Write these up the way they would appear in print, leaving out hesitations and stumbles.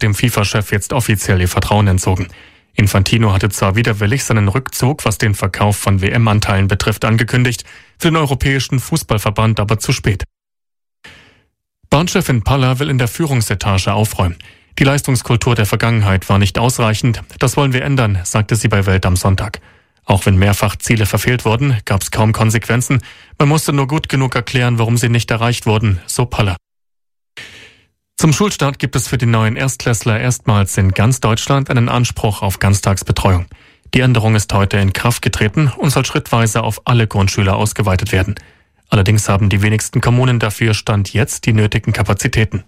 hat dem FIFA-Chef jetzt offiziell ihr Vertrauen entzogen. Infantino hatte zwar widerwillig seinen Rückzug, was den Verkauf von WM-Anteilen betrifft, angekündigt, für den Europäischen Fußballverband aber zu spät. Bahnchefin Palla will in der Führungsetage aufräumen. Die Leistungskultur der Vergangenheit war nicht ausreichend. Das wollen wir ändern, sagte sie bei Welt am Sonntag. Auch wenn mehrfach Ziele verfehlt wurden, gab es kaum Konsequenzen. Man musste nur gut genug erklären, warum sie nicht erreicht wurden, so Palla. Zum Schulstart gibt es für die neuen Erstklässler erstmals in ganz Deutschland einen Anspruch auf Ganztagsbetreuung. Die Änderung ist heute in Kraft getreten und soll schrittweise auf alle Grundschüler ausgeweitet werden. Allerdings haben die wenigsten Kommunen dafür Stand jetzt die nötigen Kapazitäten.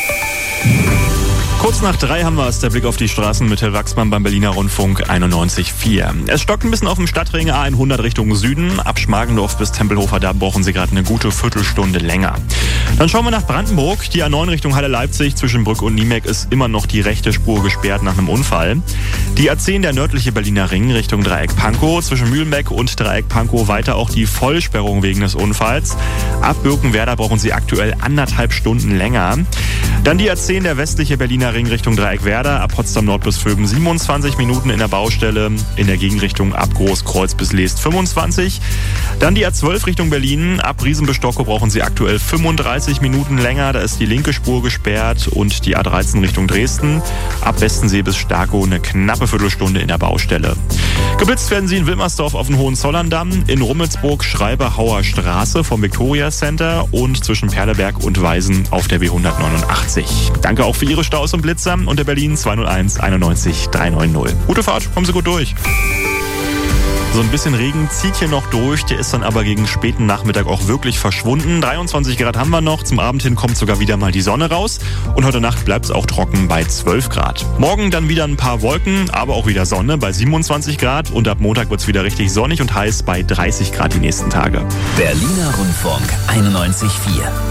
Kurz nach 3 haben wir es, der Blick auf die Straßen mit Till Wachsmann beim Berliner Rundfunk 91,4. Es stockt ein bisschen auf dem Stadtring A100 Richtung Süden. Ab Schmargendorf bis Tempelhofer, da brauchen Sie gerade eine gute Viertelstunde länger. Dann schauen wir nach Brandenburg. Die A9 Richtung Halle-Leipzig zwischen Brück und Niemek ist immer noch die rechte Spur gesperrt nach einem Unfall. Die A10, der nördliche Berliner Ring Richtung Dreieck Pankow. Zwischen Mühlenbeck und Dreieck Pankow weiter auch die Vollsperrung wegen des Unfalls. Ab Birkenwerder brauchen Sie aktuell 1,5 Stunden länger. Dann die A10, der westliche Berliner Ring Richtung Dreieckwerder, ab Potsdam Nord bis Vöben 27 Minuten in der Baustelle, in der Gegenrichtung ab Großkreuz bis Leest 25. Dann die A12 Richtung Berlin, ab Riesen bis Stockow brauchen Sie aktuell 35 Minuten länger, da ist die linke Spur gesperrt, und die A13 Richtung Dresden, ab Westensee bis Starkow eine knappe Viertelstunde in der Baustelle. Geblitzt werden Sie in Wilmersdorf auf dem Hohenzollern-Damm, in Rummelsburg Schreiberhauer Straße vom Victoria Center und zwischen Perleberg und Weisen auf der B189. Danke auch für Ihre Staus und Blitzer und der Berlin 201 91 390. Gute Fahrt, kommen Sie gut durch. So ein bisschen Regen zieht hier noch durch, der ist dann aber gegen späten Nachmittag auch wirklich verschwunden. 23 Grad haben wir noch, zum Abend hin kommt sogar wieder mal die Sonne raus und heute Nacht bleibt es auch trocken bei 12 Grad. Morgen dann wieder ein paar Wolken, aber auch wieder Sonne bei 27 Grad und ab Montag wird es wieder richtig sonnig und heiß bei 30 Grad die nächsten Tage. Berliner Rundfunk 91,4.